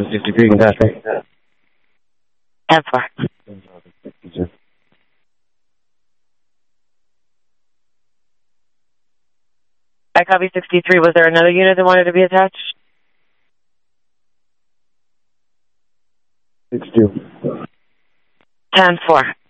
63 can copy. 10-4. I copy 63. Was there another unit that wanted to be attached? 62. 10-4.